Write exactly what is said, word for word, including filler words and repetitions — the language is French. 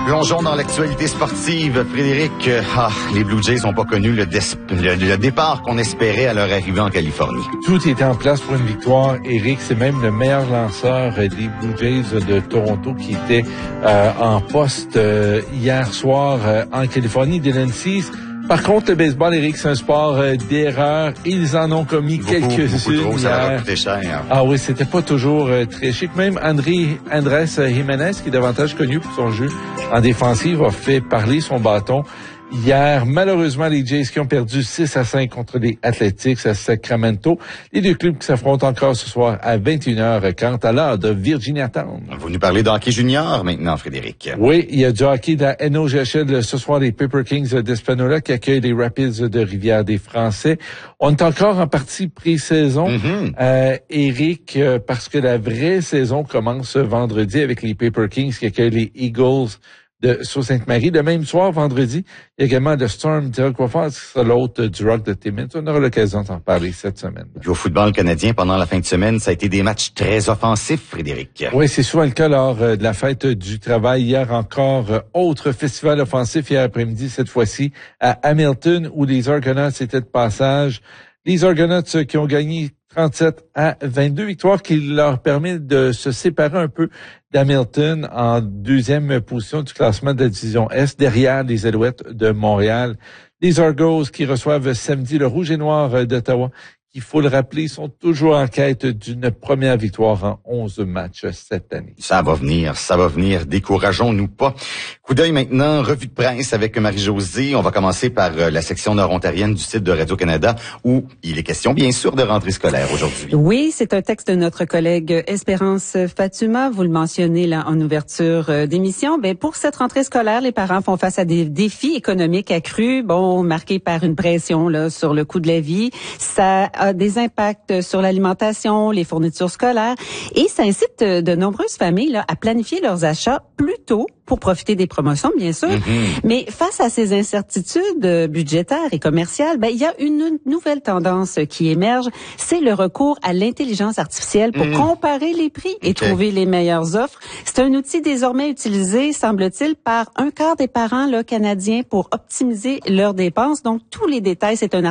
Plongeons dans l'actualité sportive. Frédéric, euh, ah, les Blue Jays n'ont pas connu le, des- le, le départ qu'on espérait à leur arrivée en Californie. Tout était en place pour une victoire. Éric, c'est même le meilleur lanceur des Blue Jays de Toronto qui était euh, en poste euh, hier soir euh, en Californie, Dylan Cease. Par contre, le baseball, Éric, c'est un sport euh, d'erreur. Ils en ont commis Beaucoup, quelques-unes beaucoup trop, ça leur a hier. coûté cher. Ah oui, c'était pas toujours euh, très chic. Même André, Andrés Jiménez, qui est davantage connu pour son jeu en défensive, a fait parler son bâton. Hier, malheureusement, les Jays qui ont perdu six à cinq contre les Athletics à Sacramento. Les deux clubs qui s'affrontent encore ce soir à vingt et une heures quarante à l'heure de Virginia Town. Vous nous parlez de hockey junior maintenant, Frédéric. Oui, il y a du hockey de la N O G H L ce soir, les Paper Kings d'Espanola qui accueillent les Rapids de Rivière-des-Français. On est encore en partie pré-saison, Mm-hmm. euh, Éric, euh, parce que la vraie saison commence vendredi avec les Paper Kings qui accueillent les Eagles de Sault-Sainte-Marie. Le même soir, vendredi, il y a également le Storm d'Iroquois Falls, qui sera l'autre du Rock de Timmins. On aura l'occasion d'en parler cette semaine. Puis au football canadien, pendant la fin de semaine, ça a été des matchs très offensifs, Frédéric. Oui, c'est souvent le cas lors euh, de la fête du travail. Hier encore, euh, autre festival offensif hier après-midi, cette fois-ci à Hamilton, où les Argonauts étaient de passage. Les Argonauts euh, qui ont gagné trente-sept à vingt-deux, victoire qui leur permet de se séparer un peu d'Hamilton en deuxième position du classement de la division Est, derrière les Alouettes de Montréal. Les Argos qui reçoivent samedi le Rouge et Noir d'Ottawa, qui, il faut le rappeler, sont toujours en quête d'une première victoire en onze matchs cette année. Ça va venir, ça va venir. Décourageons-nous pas. Coup d'œil maintenant, revue de presse avec Marie-Josée. On va commencer par euh, la section nord-ontarienne du site de Radio-Canada où il est question, bien sûr, de rentrée scolaire aujourd'hui. Oui, c'est un texte de notre collègue Espérance Fatuma. Vous le mentionnez là en ouverture euh, d'émission. Ben, pour cette rentrée scolaire, les parents font face à des défis économiques accrus, bon, marqués par une pression là sur le coût de la vie. Ça a des impacts sur l'alimentation, les fournitures scolaires, et ça incite de nombreuses familles là, à planifier leurs achats plus tôt pour profiter des promotions, bien sûr. Mm-hmm. Mais face à ces incertitudes budgétaires et commerciales, ben il y a une nouvelle tendance qui émerge, c'est le recours à l'intelligence artificielle pour mm. comparer les prix et okay. trouver les meilleures offres. C'est un outil désormais utilisé, semble-t-il, par un quart des parents là, canadiens pour optimiser leurs dépenses. Donc, tous les détails, c'est un